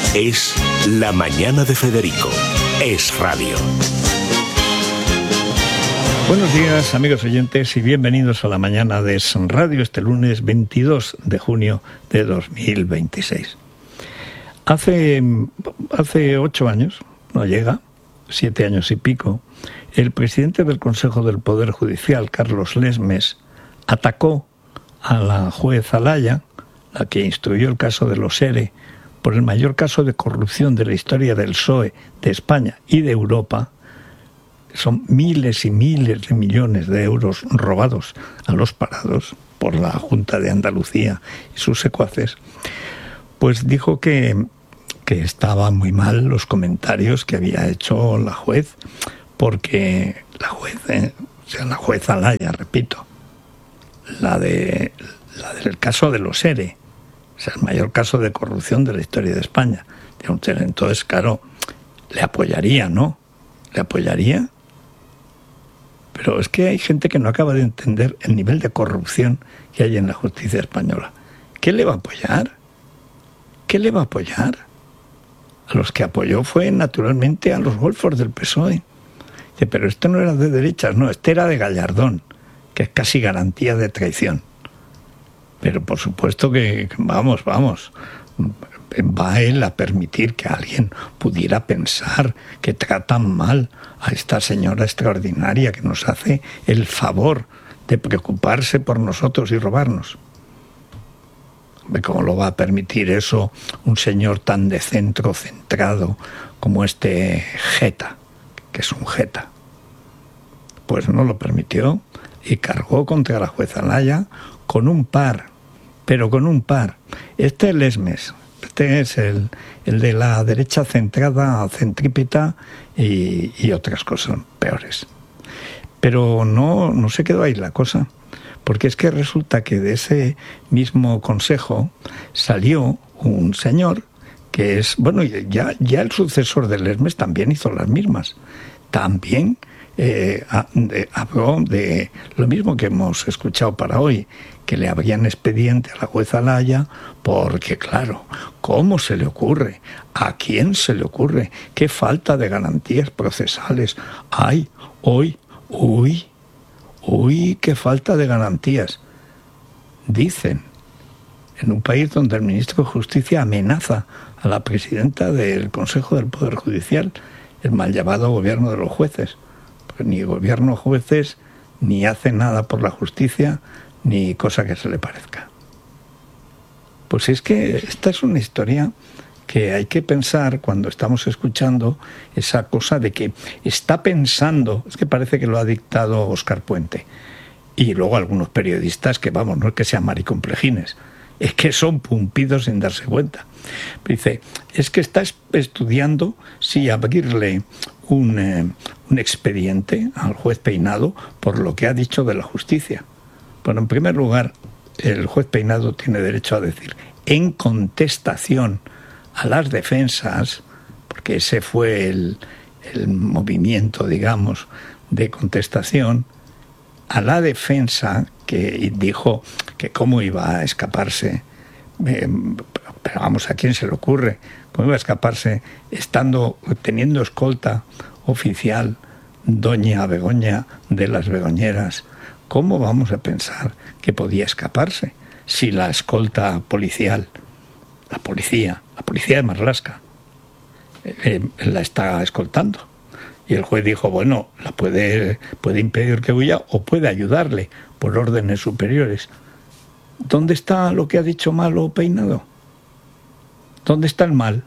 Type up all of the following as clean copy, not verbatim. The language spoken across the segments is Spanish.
Es La Mañana de Federico. Es radio. Buenos días, amigos oyentes, y bienvenidos a La Mañana de Es Radio este lunes 22 de junio de 2026. Hace 8 años, no llega, 7 años y pico, el presidente del Consejo del Poder Judicial, Carlos Lesmes, atacó a la juez Alaya, la que instruyó el caso de los ERE, por el mayor caso de corrupción de la historia del PSOE, de España y de Europa. Son miles y miles de millones de euros robados a los parados por la Junta de Andalucía y sus secuaces. Pues dijo que estaban muy mal los comentarios que había hecho la juez, porque la juez Alaya, repito, la del caso de los ERE, o sea, el mayor caso de corrupción de la historia de España. Entonces, claro, le apoyaría, ¿no? Le apoyaría. Pero es que hay gente que no acaba de entender el nivel de corrupción que hay en la justicia española. ¿Qué le va a apoyar? ¿Qué le va a apoyar? A los que apoyó fue, naturalmente, a los golfos del PSOE. Pero esto no era de derechas, no, este era de Gallardón, que es casi garantía de traición. Pero por supuesto que, vamos, va él a permitir que alguien pudiera pensar que tratan mal a esta señora extraordinaria que nos hace el favor de preocuparse por nosotros y robarnos. ¿Cómo lo va a permitir eso un señor tan de centro centrado como este Jeta, que es un Jeta? Pues no lo permitió y cargó contra la jueza Alaya con un par. Este es Lesmes, este es el de la derecha centrada, centrípeta y otras cosas peores. Pero no se quedó ahí la cosa, porque es que resulta que de ese mismo consejo salió un señor que es, bueno, ya el sucesor de Lesmes también hizo las mismas. También habló de lo mismo que hemos escuchado para hoy, que le abrían expediente a la jueza Alaya, porque claro, ¿cómo se le ocurre? ¿A quién se le ocurre? ¿Qué falta de garantías procesales hay hoy? Uy, qué falta de garantías. Dicen, en un país donde el ministro de Justicia amenaza a la presidenta del Consejo del Poder Judicial, el mal llamado gobierno de los jueces. Porque ni gobierno jueces, ni hace nada por la justicia, ni cosa que se le parezca. Pues es que esta es una historia que hay que pensar cuando estamos escuchando esa cosa de que está pensando, es que parece que lo ha dictado Óscar Puente, y luego algunos periodistas que, vamos, no es que sean maricomplejines, es que son pumpidos sin darse cuenta. Dice, es que está estudiando si abrirle un expediente al juez Peinado por lo que ha dicho de la justicia. Bueno, en primer lugar, el juez Peinado tiene derecho a decir, en contestación a las defensas, porque ese fue el movimiento, digamos, de contestación, a la defensa que dijo que cómo iba a escaparse, pero vamos, ¿a quién se le ocurre? ¿Cómo iba a escaparse teniendo escolta oficial doña Begoña de las Begoñeras? ¿Cómo vamos a pensar que podía escaparse si la escolta policial, la policía de Marlaska, la está escoltando? Y el juez dijo, bueno, la puede impedir que huya o puede ayudarle por órdenes superiores. ¿Dónde está lo que ha dicho mal o Peinado? ¿Dónde está el mal?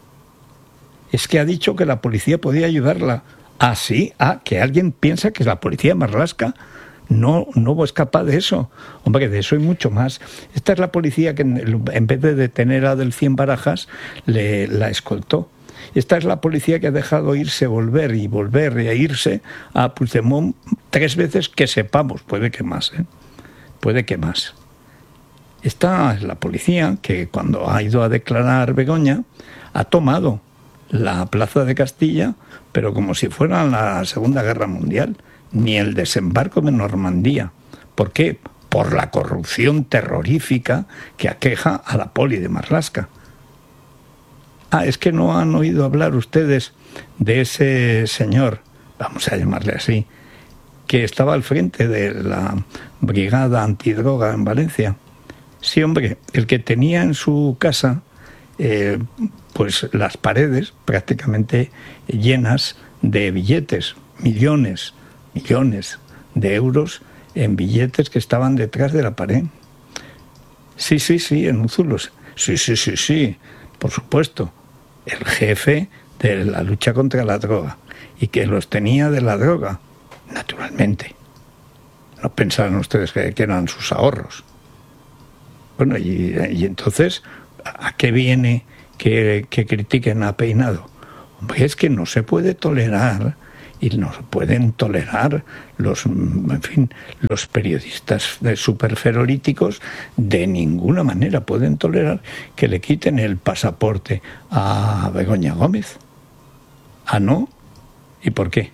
Es que ha dicho que la policía podía ayudarla. ¿Ah, sí? Que alguien piensa que la policía de Marlaska no es capaz de eso. Hombre, de eso y mucho más. Esta es la policía que en vez de detener a Delfín Barajas, la escoltó. Esta es la policía que ha dejado volver e irse a Puigdemont 3 veces que sepamos, puede que más. Esta es la policía que cuando ha ido a declarar Begoña ha tomado la plaza de Castilla, pero como si fuera la Segunda Guerra Mundial, ni el desembarco de Normandía. ¿Por qué? Por la corrupción terrorífica que aqueja a la poli de Marlaska. Es que no han oído hablar ustedes de ese señor, vamos a llamarle así, que estaba al frente de la brigada antidroga en Valencia. Sí, hombre, el que tenía en su casa pues las paredes prácticamente llenas de billetes, millones de euros en billetes que estaban detrás de la pared. Sí, en Úzulos. Sí, por supuesto. El jefe de la lucha contra la droga, y que los tenía de la droga, naturalmente. No pensaban ustedes que eran sus ahorros. Bueno, y entonces, ¿a qué viene que critiquen a Peinado? Hombre, es que no se puede tolerar, y no se pueden tolerar los periodistas superferolíticos, de ninguna manera pueden tolerar que le quiten el pasaporte a Begoña Gómez. ¿No? ¿Y por qué?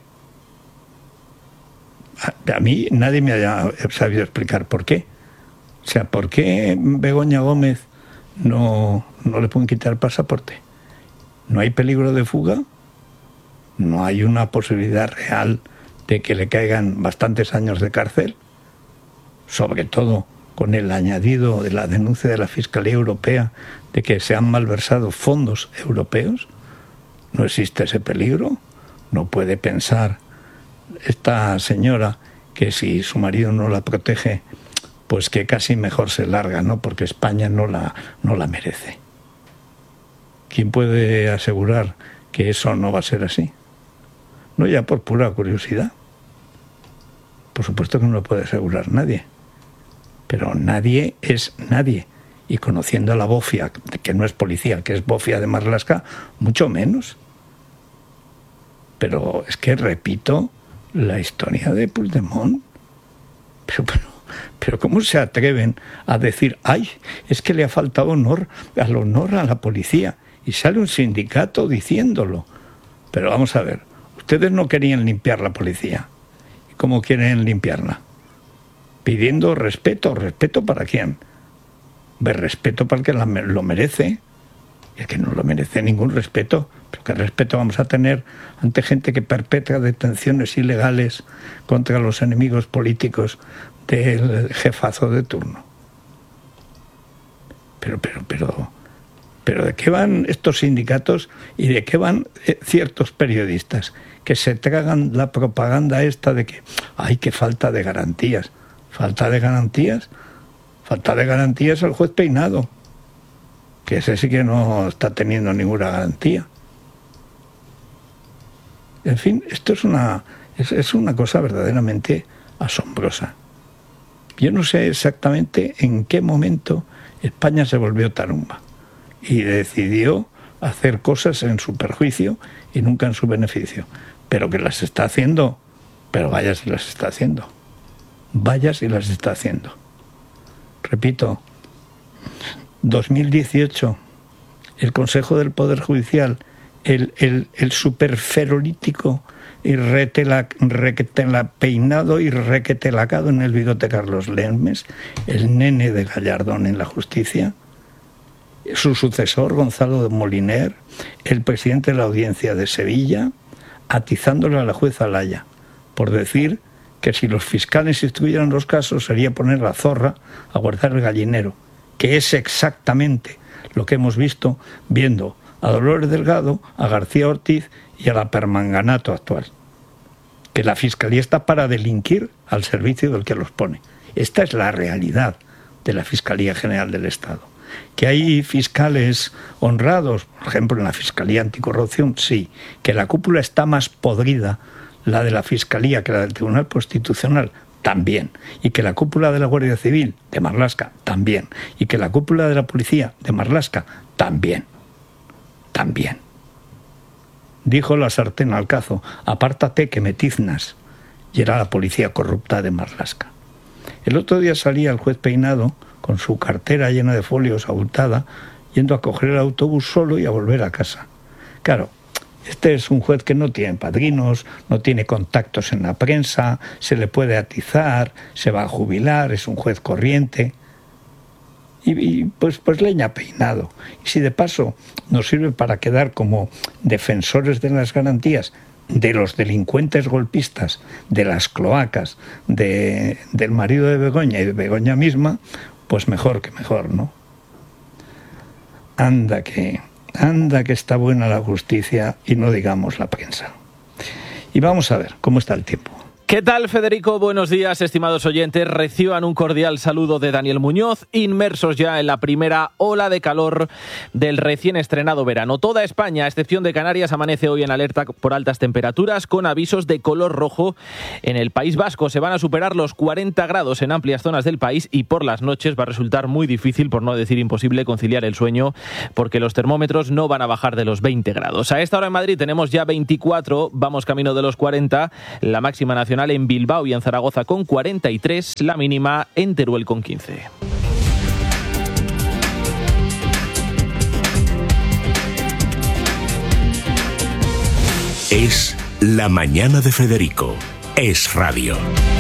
A mí nadie me haya sabido explicar por qué. O sea, ¿por qué Begoña Gómez no le pueden quitar el pasaporte? ¿No hay peligro de fuga? ¿No hay una posibilidad real de que le caigan bastantes años de cárcel? Sobre todo con el añadido de la denuncia de la Fiscalía Europea de que se han malversado fondos europeos. ¿No existe ese peligro? ¿No puede pensar esta señora que si su marido no la protege, pues que casi mejor se larga, ¿no? Porque España no la merece? ¿Quién puede asegurar que eso no va a ser así? No ya por pura curiosidad. Por supuesto que no lo puede asegurar nadie. Pero nadie es nadie. Y conociendo a la bofia, que no es policía, que es bofia de Marlaska, mucho menos. Pero es que repito la historia de Puigdemont. Pero ¿cómo se atreven a decir, es que le ha faltado honor a la policía? Y sale un sindicato diciéndolo. Pero vamos a ver, ustedes no querían limpiar la policía. ¿Y cómo quieren limpiarla? Pidiendo respeto. ¿Respeto para quién? Respeto para el que lo merece. Y el que no lo merece ningún respeto. ¿Pero qué respeto vamos a tener ante gente que perpetra detenciones ilegales contra los enemigos políticos del jefazo de turno? Pero ¿de qué van estos sindicatos y de qué van ciertos periodistas que se tragan la propaganda esta de que qué falta de garantías? ¿Falta de garantías? Falta de garantías al juez Peinado, que ese sí que no está teniendo ninguna garantía. En fin, esto es una cosa verdaderamente asombrosa. Yo no sé exactamente en qué momento España se volvió tarumba y decidió hacer cosas en su perjuicio y nunca en su beneficio. Pero que las está haciendo, pero vaya si las está haciendo. Vaya si las está haciendo. Repito, 2018, el Consejo del Poder Judicial, el superferolítico y peinado y requetelacado en el bigote Carlos Lemes, el nene de Gallardón en la justicia, su sucesor Gonzalo de Moliner, el presidente de la Audiencia de Sevilla, atizándole a la jueza Laya por decir que si los fiscales instruyeran los casos sería poner la zorra a guardar el gallinero, que es exactamente lo que hemos visto viendo a Dolores Delgado, a García Ortiz y a la Permanganato actual. Que la Fiscalía está para delinquir al servicio del que los pone. Esta es la realidad de la Fiscalía General del Estado. Que hay fiscales honrados, por ejemplo en la Fiscalía Anticorrupción, sí. Que la cúpula está más podrida, la de la Fiscalía, que la del Tribunal Constitucional, también. Y que la cúpula de la Guardia Civil, de Marlaska, también. Y que la cúpula de la Policía, de Marlaska, también. También. Dijo la sartén al cazo, apártate que me tiznas. Y era la policía corrupta de Marlaska. El otro día salía el juez Peinado con su cartera llena de folios abultada, yendo a coger el autobús solo y a volver a casa. Claro, este es un juez que no tiene padrinos, no tiene contactos en la prensa, se le puede atizar, se va a jubilar, es un juez corriente. y pues leña Peinado. Y si de paso nos sirve para quedar como defensores de las garantías de los delincuentes golpistas, de las cloacas, del marido de Begoña y de Begoña misma, pues mejor que mejor, ¿no? Anda que está buena la justicia y no digamos la prensa. Y vamos a ver cómo está el tiempo. ¿Qué tal, Federico? Buenos días, estimados oyentes. Reciban un cordial saludo de Daniel Muñoz, inmersos ya en la primera ola de calor del recién estrenado verano. Toda España, a excepción de Canarias, amanece hoy en alerta por altas temperaturas, con avisos de color rojo. En el País Vasco se van a superar los 40 grados en amplias zonas del país y por las noches va a resultar muy difícil, por no decir imposible, conciliar el sueño, porque los termómetros no van a bajar de los 20 grados. A esta hora en Madrid tenemos ya 24, vamos camino de los 40, la máxima nacional en Bilbao y en Zaragoza con 43, la mínima en Teruel con 15. Es La Mañana de Federico. Es radio.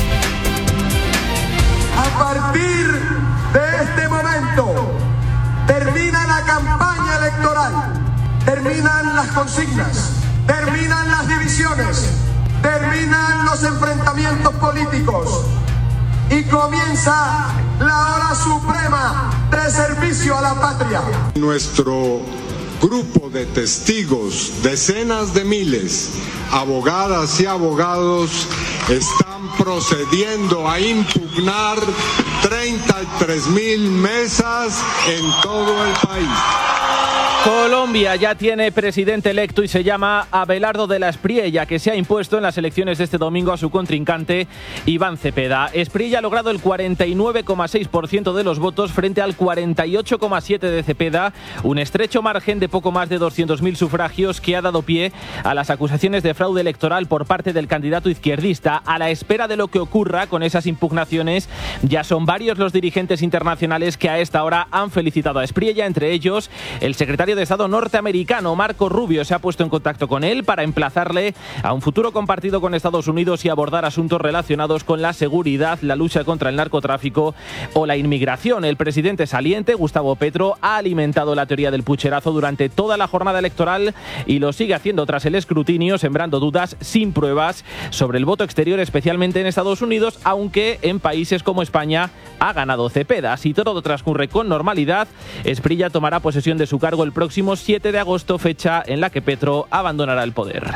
A partir de este momento termina la campaña electoral, terminan las consignas, terminan las divisiones, terminan los enfrentamientos políticos y comienza la hora suprema de servicio a la patria. Nuestro grupo de testigos, decenas de miles, abogadas y abogados, están procediendo a impugnar 33.000 mesas en todo el país. Colombia ya tiene presidente electo y se llama Abelardo de la Espriella, que se ha impuesto en las elecciones de este domingo a su contrincante Iván Cepeda. Espriella ha logrado el 49,6% de los votos frente al 48,7% de Cepeda, un estrecho margen de poco más de 200.000 sufragios que ha dado pie a las acusaciones de fraude electoral por parte del candidato izquierdista. A la espera de lo que ocurra con esas impugnaciones, ya son varios los dirigentes internacionales que a esta hora han felicitado a Espriella, entre ellos el secretario de Estado norteamericano Marco Rubio se ha puesto en contacto con él para emplazarle a un futuro compartido con Estados Unidos y abordar asuntos relacionados con la seguridad, la lucha contra el narcotráfico o la inmigración. El presidente saliente, Gustavo Petro, ha alimentado la teoría del pucherazo durante toda la jornada electoral y lo sigue haciendo tras el escrutinio, sembrando dudas sin pruebas sobre el voto exterior, especialmente en Estados Unidos, aunque en países como España ha ganado Cepeda. Si todo transcurre con normalidad, Espriella tomará posesión de su cargo el próximo 7 de agosto, fecha en la que Petro abandonará el poder.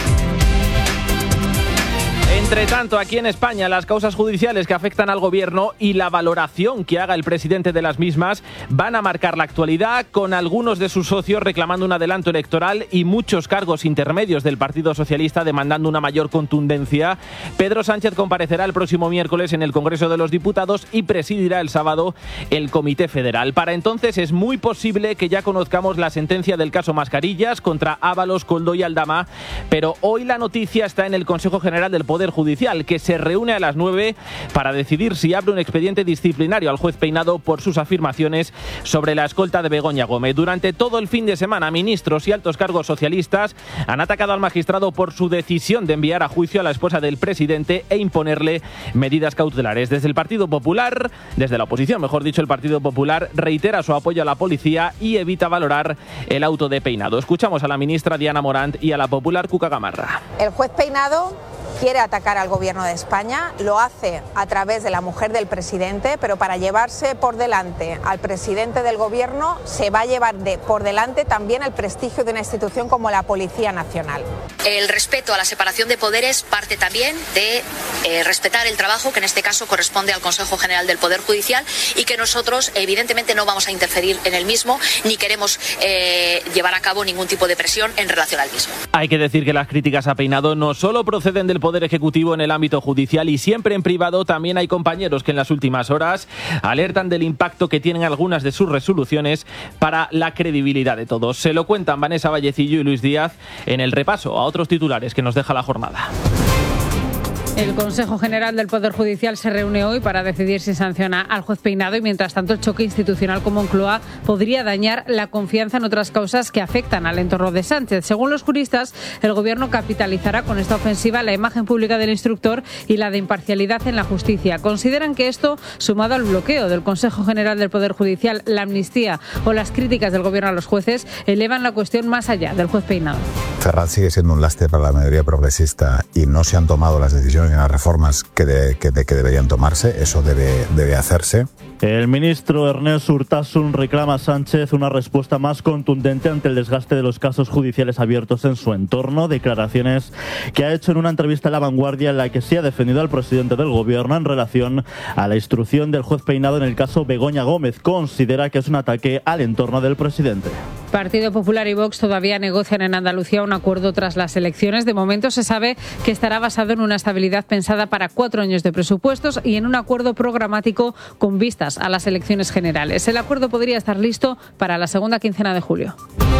Entre tanto, aquí en España, las causas judiciales que afectan al gobierno y la valoración que haga el presidente de las mismas van a marcar la actualidad, con algunos de sus socios reclamando un adelanto electoral y muchos cargos intermedios del Partido Socialista demandando una mayor contundencia. Pedro Sánchez comparecerá el próximo miércoles en el Congreso de los Diputados y presidirá el sábado el Comité Federal. Para entonces es muy posible que ya conozcamos la sentencia del caso Mascarillas contra Ábalos, Koldo y Aldama, pero hoy la noticia está en el Consejo General del Poder Judicial, que se reúne a las 9 para decidir si abre un expediente disciplinario al juez Peinado por sus afirmaciones sobre la escolta de Begoña Gómez. Durante todo el fin de semana, ministros y altos cargos socialistas han atacado al magistrado por su decisión de enviar a juicio a la esposa del presidente e imponerle medidas cautelares. Desde el Partido Popular, desde la oposición, mejor dicho, el Partido Popular reitera su apoyo a la policía y evita valorar el auto de Peinado. Escuchamos a la ministra Diana Morant y a la popular Cuca Gamarra. El juez Peinado quiere atacar al gobierno de España, lo hace a través de la mujer del presidente, pero para llevarse por delante al presidente del gobierno se va a llevar por delante también el prestigio de una institución como la Policía Nacional. El respeto a la separación de poderes parte también de respetar el trabajo que en este caso corresponde al Consejo General del Poder Judicial y que nosotros evidentemente no vamos a interferir en el mismo ni queremos llevar a cabo ningún tipo de presión en relación al mismo. Hay que decir que las críticas a Peinado no solo proceden del Poder Ejecutivo en el ámbito judicial y siempre en privado. También hay compañeros que en las últimas horas alertan del impacto que tienen algunas de sus resoluciones para la credibilidad de todos. Se lo cuentan Vanessa Vallecillo y Luis Díaz en el repaso a otros titulares que nos deja la jornada. El Consejo General del Poder Judicial se reúne hoy para decidir si sanciona al juez Peinado y, mientras tanto, el choque institucional con Moncloa podría dañar la confianza en otras causas que afectan al entorno de Sánchez. Según los juristas, el Gobierno capitalizará con esta ofensiva la imagen pública del instructor y la de imparcialidad en la justicia. Consideran que esto, sumado al bloqueo del Consejo General del Poder Judicial, la amnistía o las críticas del Gobierno a los jueces, elevan la cuestión más allá del juez Peinado. Ferraz sigue siendo un lastre para la mayoría progresista y no se han tomado las decisiones en las reformas que deberían tomarse. Eso debe hacerse. El ministro Ernest Urtasun reclama a Sánchez una respuesta más contundente ante el desgaste de los casos judiciales abiertos en su entorno. Declaraciones que ha hecho en una entrevista a La Vanguardia, en la que se ha defendido al presidente del Gobierno en relación a la instrucción del juez Peinado en el caso Begoña Gómez. Considera que es un ataque al entorno del presidente. Partido Popular y Vox todavía negocian en Andalucía un acuerdo tras las elecciones. De momento se sabe que estará basado en una estabilidad pensada para 4 años de presupuestos y en un acuerdo programático con vistas a las elecciones generales. El acuerdo podría estar listo para la segunda quincena de julio.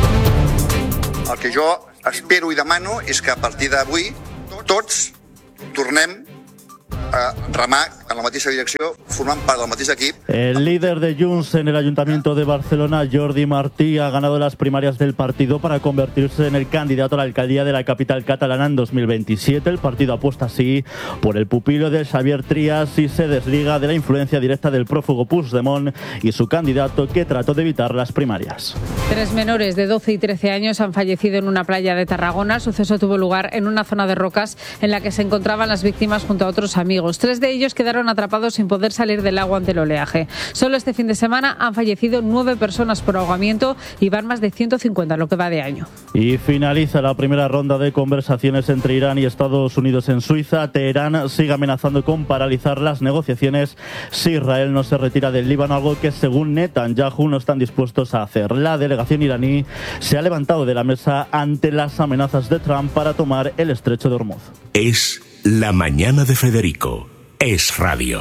El que jo espero i demano és que a partir d'avui tots tornem a remar en la mateixa direcció, formant part del mateix equip. El líder de Junts en el Ayuntamiento de Barcelona, Jordi Martí, ha ganado las primarias del partido para convertirse en el candidato a la alcaldía de la capital catalana en 2027. El partido apuesta así por el pupilo de Xavier Trias y se desliga de la influencia directa del prófugo Puigdemont y su candidato, que trató de evitar las primarias. 3 menores de 12 y 13 años han fallecido en una playa de Tarragona. El suceso tuvo lugar en una zona de rocas en la que se encontraban las víctimas junto a otros amigos. 3 de ellos quedaron atrapados sin poder salir del agua ante el oleaje. Solo este fin de semana han fallecido 9 personas por ahogamiento y van más de 150 lo que va de año. Y finaliza la primera ronda de conversaciones entre Irán y Estados Unidos en Suiza. Teherán sigue amenazando con paralizar las negociaciones si Israel no se retira del Líbano, algo que según Netanyahu no están dispuestos a hacer. La delegación iraní se ha levantado de la mesa ante las amenazas de Trump para tomar el estrecho de Hormuz. Es La Mañana de Federico. Es Radio.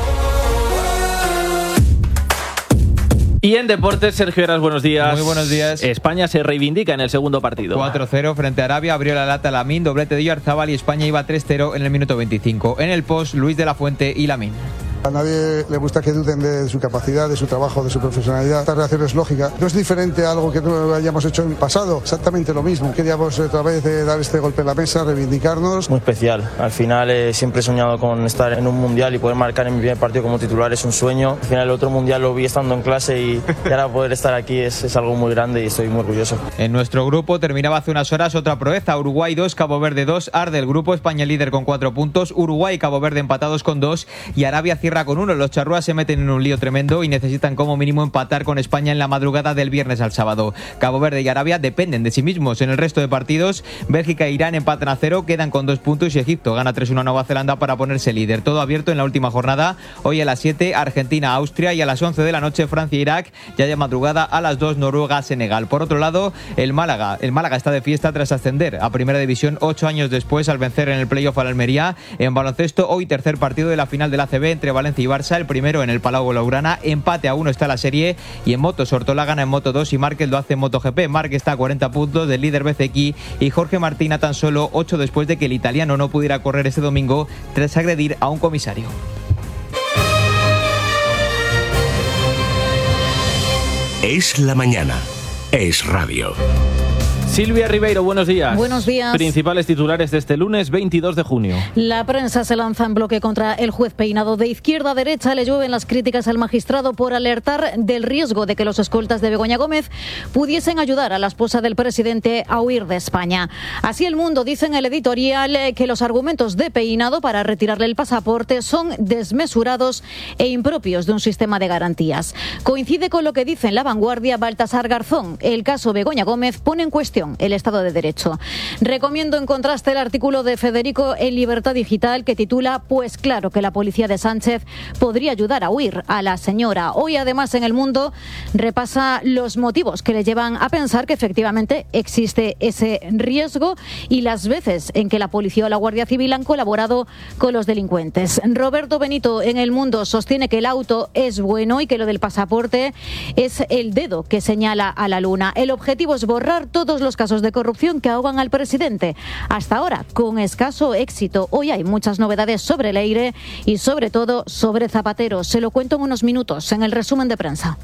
Y en deportes, Sergio Heras, buenos días. Muy buenos días. España se reivindica en el segundo partido. 4-0 frente a Arabia, abrió la lata Lamine, doblete de Oyarzábal y España iba 3-0 en el minuto 25. En el post, Luis de la Fuente y Lamine. A nadie le gusta que duden de su capacidad, de su trabajo, de su profesionalidad. Esta reacción es lógica. No es diferente a algo que no hayamos hecho en el pasado. Exactamente lo mismo. Queríamos otra vez dar este golpe en la mesa, reivindicarnos. Muy especial. Al final siempre he soñado con estar en un mundial y poder marcar en mi primer partido como titular es un sueño. Al final el otro mundial lo vi estando en clase y ahora poder estar aquí es algo muy grande y estoy muy orgulloso. En nuestro grupo terminaba hace unas horas otra proeza. Uruguay 2, Cabo Verde 2. Arde el grupo, España líder con 4 puntos. Uruguay y Cabo Verde empatados con 2 y Arabia cierra con 1. Los charrúas se meten en un lío tremendo y necesitan como mínimo empatar con España en la madrugada del viernes al sábado. Cabo Verde y Arabia dependen de sí mismos. En el resto de partidos, Bélgica e Irán empatan a 0, quedan con 2 puntos y Egipto gana 3-1 a Nueva Zelanda para ponerse líder. Todo abierto en la última jornada. Hoy a las 7, Argentina-Austria y a las 11 de la noche, Francia-Irak. Ya de madrugada a las 2, Noruega-Senegal. Por otro lado, el Málaga está de fiesta tras ascender a Primera División 8 años después al vencer en el playoff al Almería. En baloncesto, hoy tercer partido de la final de la ACB entre Valencia y Barça. El primero en el Palau Blaugrana, empate a 1 está la serie. Y en motos, Ortola gana en Moto 2 y Márquez lo hace en MotoGP. Márquez está a 40 puntos del líder BCX y Jorge Martín a tan solo 8 después de que el italiano no pudiera correr este domingo tras agredir a un comisario. Es la mañana. Es Radio. Silvia Ribeiro, buenos días. Buenos días. Principales titulares de este lunes 22 de junio. La prensa se lanza en bloque contra el juez Peinado. De izquierda a derecha le llueven las críticas al magistrado por alertar del riesgo de que los escoltas de Begoña Gómez pudiesen ayudar a la esposa del presidente a huir de España. Así El Mundo dice en el editorial que los argumentos de Peinado para retirarle el pasaporte son desmesurados e impropios de un sistema de garantías. Coincide con lo que dice en La Vanguardia Baltasar Garzón. El caso Begoña Gómez pone en cuestión el Estado de Derecho. Recomiendo en contraste el artículo de Federico en Libertad Digital que titula "Pues claro que la policía de Sánchez podría ayudar a huir a la señora". Hoy además en El Mundo repasa los motivos que le llevan a pensar que efectivamente existe ese riesgo y las veces en que la policía o la Guardia Civil han colaborado con los delincuentes. Roberto Benito en El Mundo sostiene que el auto es bueno y que lo del pasaporte es el dedo que señala a la luna. El objetivo es borrar todos los los casos de corrupción que ahogan al presidente. Hasta ahora, con escaso éxito. Hoy hay muchas novedades sobre Leire y sobre todo sobre Zapatero. Se lo cuento en unos minutos en el resumen de prensa.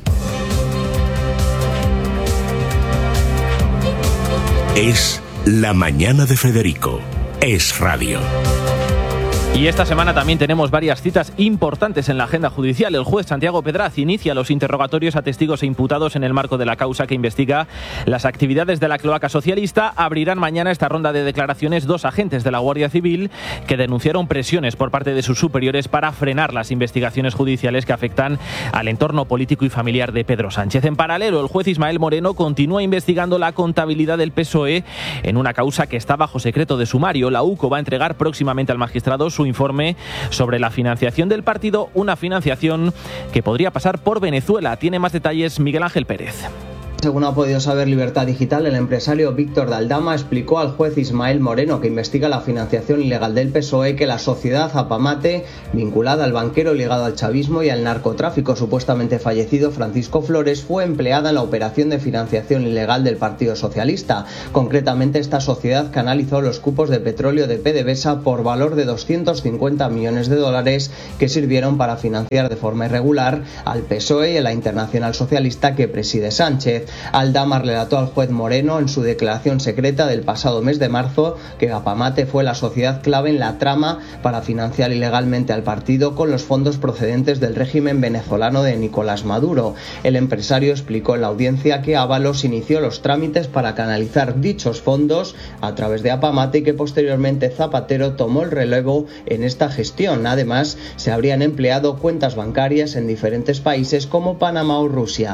Es La Mañana de Federico. Es Radio. Y esta semana también tenemos varias citas importantes en la agenda judicial. El juez Santiago Pedraz inicia los interrogatorios a testigos e imputados en el marco de la causa que investiga las actividades de la cloaca socialista. Abrirán mañana esta ronda de declaraciones 2 agentes de la Guardia Civil que denunciaron presiones por parte de sus superiores para frenar las investigaciones judiciales que afectan al entorno político y familiar de Pedro Sánchez. En paralelo, el juez Ismael Moreno continúa investigando la contabilidad del PSOE en una causa que está bajo secreto de sumario. La UCO va a entregar próximamente al magistrado su informe sobre la financiación del partido, una financiación que podría pasar por Venezuela. Tiene más detalles Miguel Ángel Pérez. Según ha podido saber Libertad Digital, el empresario Víctor de Aldama explicó al juez Ismael Moreno, que investiga la financiación ilegal del PSOE, que la sociedad Apamate, vinculada al banquero ligado al chavismo y al narcotráfico supuestamente fallecido Francisco Flores, fue empleada en la operación de financiación ilegal del Partido Socialista. Concretamente, esta sociedad canalizó los cupos de petróleo de PDVSA por valor de 250 millones de dólares que sirvieron para financiar de forma irregular al PSOE y a la Internacional Socialista que preside Sánchez. Aldama relató al juez Moreno en su declaración secreta del pasado mes de marzo que Apamate fue la sociedad clave en la trama para financiar ilegalmente al partido con los fondos procedentes del régimen venezolano de Nicolás Maduro. El empresario explicó en la audiencia que Ábalos inició los trámites para canalizar dichos fondos a través de Apamate y que posteriormente Zapatero tomó el relevo en esta gestión. Además, se habrían empleado cuentas bancarias en diferentes países como Panamá o Rusia.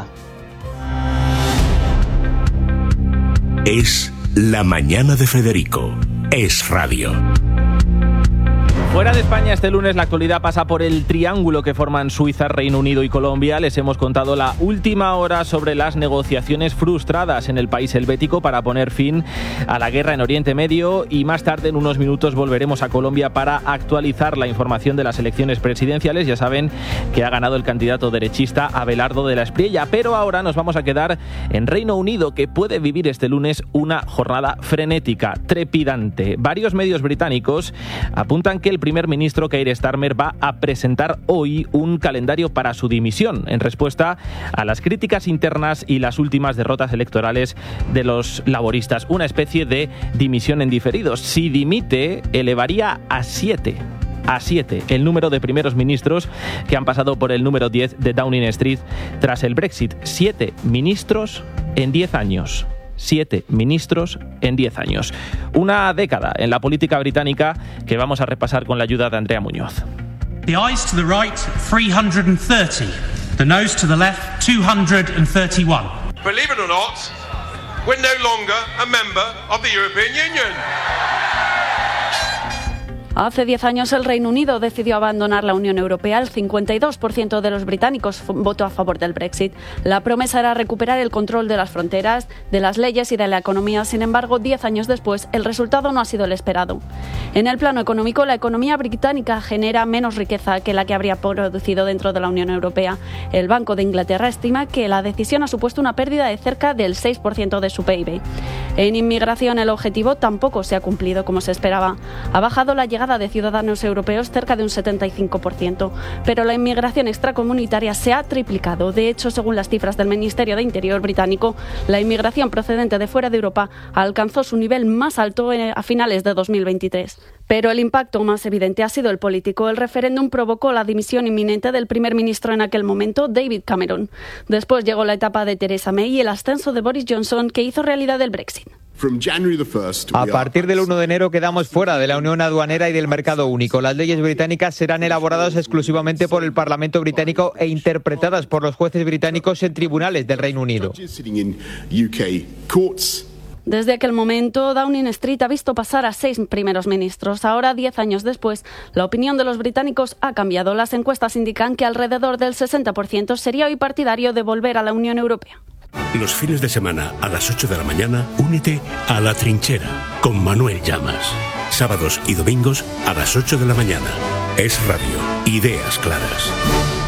Es La Mañana de Federico. Es Radio. Fuera de España, este lunes la actualidad pasa por el triángulo que forman Suiza, Reino Unido y Colombia. Les hemos contado la última hora sobre las negociaciones frustradas en el país helvético para poner fin a la guerra en Oriente Medio, y más tarde, en unos minutos, volveremos a Colombia para actualizar la información de las elecciones presidenciales. Ya saben que ha ganado el candidato derechista Abelardo de la Espriella, pero ahora nos vamos a quedar en Reino Unido, que puede vivir este lunes una jornada frenética, trepidante. Varios medios británicos apuntan que el primer ministro Keir Starmer va a presentar hoy un calendario para su dimisión en respuesta a las críticas internas y las últimas derrotas electorales de los laboristas. Una especie de dimisión en diferido. Si dimite, elevaría a 7 el número de primeros ministros que han pasado por el número 10 de Downing Street tras el Brexit. 7 ministros en 10 años. 7 ministros en 10 años. Una década en la política británica que vamos a repasar con la ayuda de Andrea Muñoz. The ayes to the right, 330. The noes to the left, 231. Believe it or not, we're no longer a member of the European Union. Hace 10 años el Reino Unido decidió abandonar la Unión Europea. El 52% de los británicos votó a favor del Brexit. La promesa era recuperar el control de las fronteras, de las leyes y de la economía. Sin embargo, 10 años después, el resultado no ha sido el esperado. En el plano económico, la economía británica genera menos riqueza que la que habría producido dentro de la Unión Europea. El Banco de Inglaterra estima que la decisión ha supuesto una pérdida de cerca del 6% de su PIB. En inmigración, el objetivo tampoco se ha cumplido como se esperaba. Ha bajado la llegada de ciudadanos europeos cerca de un 75%, pero la inmigración extracomunitaria se ha triplicado. De hecho, según las cifras del Ministerio de Interior británico, la inmigración procedente de fuera de Europa alcanzó su nivel más alto a finales de 2023. Pero el impacto más evidente ha sido el político. El referéndum provocó la dimisión inminente del primer ministro en aquel momento, David Cameron. Después llegó la etapa de Theresa May y el ascenso de Boris Johnson, que hizo realidad el Brexit. A partir del 1 de enero quedamos fuera de la Unión Aduanera y del mercado único. Las leyes británicas serán elaboradas exclusivamente por el Parlamento británico e interpretadas por los jueces británicos en tribunales del Reino Unido. Desde aquel momento, Downing Street ha visto pasar a 6 primeros ministros. Ahora, 10 años después, la opinión de los británicos ha cambiado. Las encuestas indican que alrededor del 60% sería hoy partidario de volver a la Unión Europea. Los fines de semana a las 8 de la mañana, únete a La Trinchera con Manuel Llamas. Sábados y domingos a las 8 de la mañana. Es Radio. Ideas claras.